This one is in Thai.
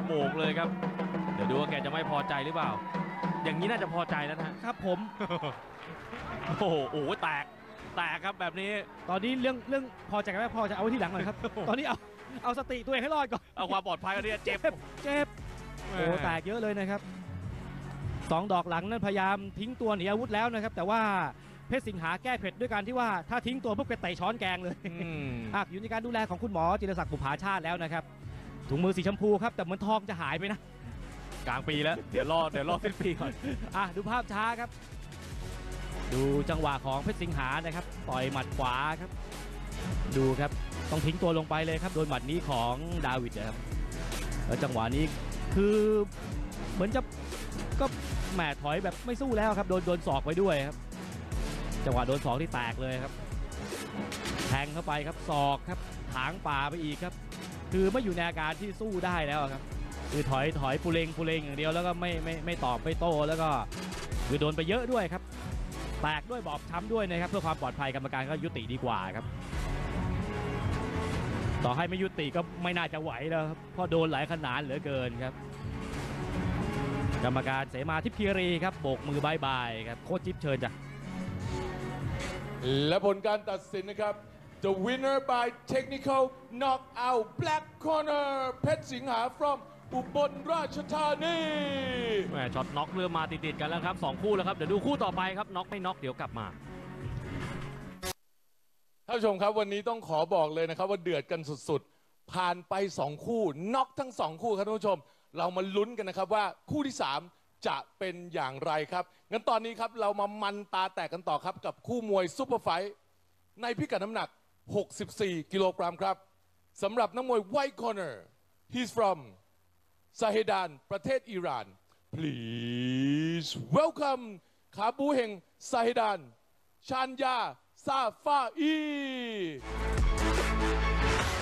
โมกเลยครับเดี๋ยวดูว่าแกจะไม่พอใจหรือเปล่าอย่างนี้น่าจะพอใจแล้วนะครับผมโอ้โหแตกครับแบบนี้ตอนนี้เรื่องพอใจกันไม่พอจะเอาไว้ที่หลังหน่อยครับ ตอนนี้เอาสติตัวเองให้รอดก่อนเอาความปลอดภัยกันเนี่ยเจ็บเจ็บโอ้แตกเยอะเลยนะครับ2 ดอกหลังนั้นพยายามทิ้งตัวหนีอาวุธแล้วนะครับแต่ว่าเพชรสิงหาแก้เผ็ดด้วยการที่ว่าถ้าทิ้งตัวปุ๊บก็เตะช้อนแกงเลยอยู่ในการดูแลของคุณหมอจิรศักดิ์บุภาชาติแล้วนะครับถุงมือสีชมพูครับแต่เหมือนทองจะหายไปนะกลางปีแล้วเดี๋ยวรอสิ้นปีก่อนดูภาพช้าครับดูจังหวะของเพชรสิงหานะครับต่อยหมัดขวาครับดูครับต้องทิ้งตัวลงไปเลยครับโดนหมัดนี้ของดาวิดนะครับแล้วจังหวะนี้คือเหมือนจะก็แหมถอยแบบไม่สู้แล้วครับโดนศอกไปด้วยครับจังหวะโดนศอกที่แตกเลยครับแทงเข้าไปครับศอกครับถางป่าไปอีกครับคือไม่อยู่ในอาการที่สู้ได้แล้วครับคือถอยปูเลงอย่างเดียวแล้วก็ไม่ตอบไม่โต้แล้วก็คือโดนไปเยอะด้วยครับแตกด้วยบอบช้ำด้วยนะครับเพื่อความปลอดภัยกรรมการก็ยุติดีกว่าครับต่อให้ไม่ยุติก็ไม่น่าจะไหวแล้วครับเพราะโดนหลายขนาดเหลือเกินครับกรรมการเสมาทิพย์คีรีครับโบกมือบายบายครับโค้ชจิ๊บเชิญจ้ะและผลการตัดสินนะครับ The winner by technical knockout black corner เพชรสิงหา from อุบลราชธานีแหมช็อตน็อกเริ่มมาติดกันแล้วครับ2คู่แล้วครับเดี๋ยวดูคู่ต่อไปครับน็อกไม่น็อกเดี๋ยวกลับมาท่านผู้ชมครับวันนี้ต้องขอบอกเลยนะครับว่าเดือดกันสุดๆผ่านไป2คู่น็อกทั้ง2คู่ครับท่านผู้ชมเรามาลุ้นกันนะครับว่าคู่ที่3จะเป็นอย่างไรครับงั้นตอนนี้ครับเรามามันตาแตกกันต่อครับกับคู่มวยซุปเปอร์ไฟท์ในพิกัดน้ำหนัก64กิโลกรัมครับสำหรับนักมวย White Corner he's from ซาเฮดานประเทศอิหร่าน please welcome ขาบูแห่งซาเฮดานชานยาซาฟาอี